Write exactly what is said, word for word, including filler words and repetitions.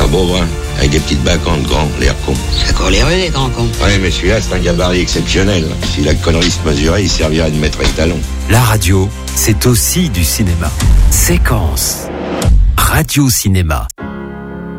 Pas beau, hein, avec des petites bacantes grands, l'air con. Ça court les rues, les grands cons. Ouais, mais celui-là, c'est un gabarit exceptionnel. Si la connerie se mesurait, il servirait de maître étalon. La radio, c'est aussi du cinéma. Séquence. Radio Cinéma.